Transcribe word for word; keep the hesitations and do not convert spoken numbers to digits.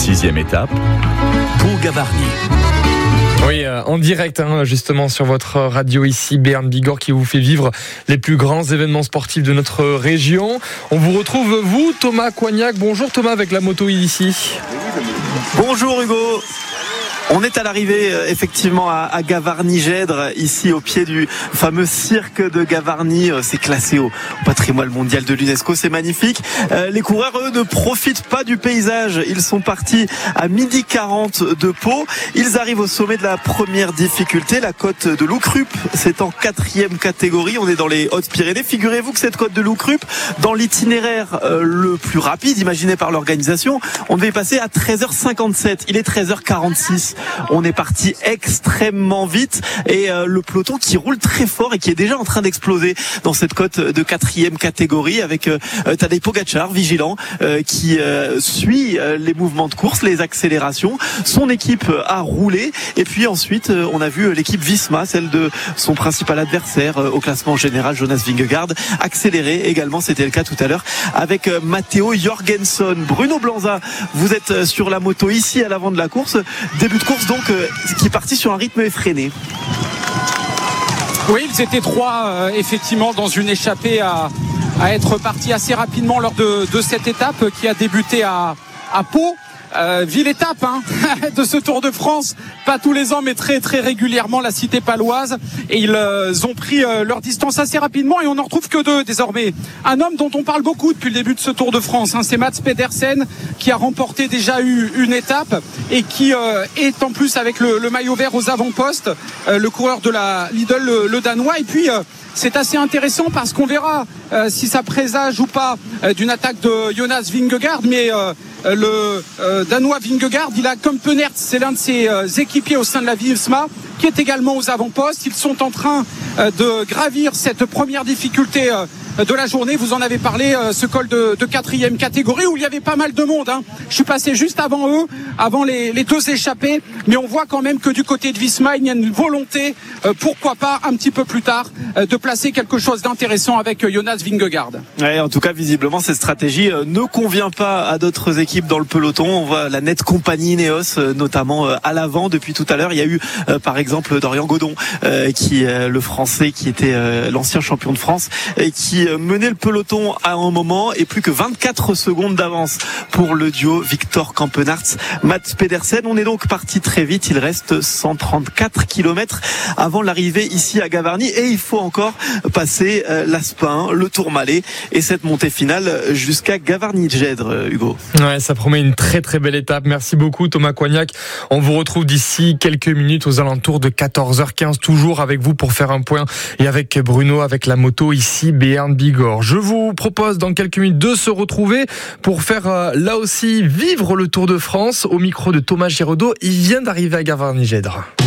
Sixième étape, Pont-Gavarnie. Oui, euh, en direct, hein, justement, sur votre radio ici, Béarn Bigorre, qui vous fait vivre les plus grands événements sportifs de notre région. On vous retrouve, vous, Thomas Coignac. Bonjour Thomas, avec la moto ici. Bonjour Hugo. On est à l'arrivée effectivement à, à Gavarnie-Gèdre, ici au pied du fameux cirque de Gavarnie. C'est classé au patrimoine mondial de l'UNESCO, c'est magnifique. Euh, les coureurs, eux, ne profitent pas du paysage. Ils sont partis à midi quarante de Pau. Ils arrivent au sommet de la première difficulté, la côte de Loucrup. C'est en quatrième catégorie. On est dans les Hautes-Pyrénées. Figurez-vous que cette côte de Loucrup, dans l'itinéraire euh, le plus rapide imaginé par l'organisation, on devait passer à treize heures cinquante-sept. Il est treize heures quarante-six. On est parti extrêmement vite et euh, le peloton qui roule très fort et qui est déjà en train d'exploser dans cette côte de quatrième catégorie avec euh, Tadej Pogačar vigilant euh, qui euh, suit euh, les mouvements de course, les accélérations. Son équipe a roulé et puis ensuite euh, on a vu l'équipe Visma, celle de son principal adversaire euh, au classement général, Jonas Vingegaard, accélérer également. C'était le cas tout à l'heure avec euh, Matteo Jorgensen. Bruno Blanza, vous êtes sur la moto ici à l'avant de la course. Début de course donc euh, qui est parti sur un rythme effréné. Oui, ils étaient trois euh, effectivement dans une échappée à, à être partis assez rapidement lors de, de cette étape qui a débuté à, à Pau. Euh, ville étape hein, de ce Tour de France, pas tous les ans mais très très régulièrement, la cité paloise, et ils euh, ont pris euh, leur distance assez rapidement et on n'en retrouve que deux désormais. Un homme dont on parle beaucoup depuis le début de ce Tour de France, hein, c'est Mats Pedersen qui a remporté déjà eu une étape et qui euh, est en plus avec le, le maillot vert aux avant-postes, euh, le coureur de la Lidl, le, le Danois. Et puis euh, c'est assez intéressant parce qu'on verra euh, si ça présage ou pas euh, d'une attaque de Jonas Vingegaard, mais euh, le euh, Danois Vingegaard, il a comme Penert, c'est l'un de ses euh, équipiers au sein de la Visma, qui est également aux avant-postes. Ils sont en train euh, de gravir cette première difficulté euh, de la journée. Vous en avez parlé, euh, ce col de, de quatrième catégorie où il y avait pas mal de monde. Hein. Je suis passé juste avant eux, avant les, les deux échappés, mais on voit quand même que du côté de Visma, il y a une volonté, euh, pourquoi pas un petit peu plus tard, euh, de placer quelque chose d'intéressant avec euh, Jonas Vingegaard. Ouais, en tout cas, visiblement, cette stratégie euh, ne convient pas à d'autres équipes dans le peloton. On voit la nette compagnie Ineos, euh, notamment euh, à l'avant depuis tout à l'heure. Il y a eu, euh, par exemple, Dorian Godon, euh, qui euh, le Français, qui était euh, l'ancien champion de France, et qui euh, menait le peloton à un moment, et plus que vingt-quatre secondes d'avance pour le duo Victor Campenaerts, Mats Pedersen. On est donc parti très vite. Il reste cent trente-quatre kilomètres avant l'arrivée ici à Gavarnie, et il faut encore passer euh, l'Aspin, le Tourmalet et cette montée finale jusqu'à Gavarnie-Gèdre, Hugo. Ouais, ça promet une très très belle étape. Merci beaucoup Thomas Coignac. On vous retrouve d'ici quelques minutes aux alentours de quatorze heures quinze, toujours avec vous pour faire un point, et avec Bruno, avec la moto ici, Béarn Bigorre. Je vous propose dans quelques minutes de se retrouver pour faire euh, là aussi vivre le Tour de France au micro de Thomas Giraudot. Il vient d'arriver à Gavarnie-Gèdre.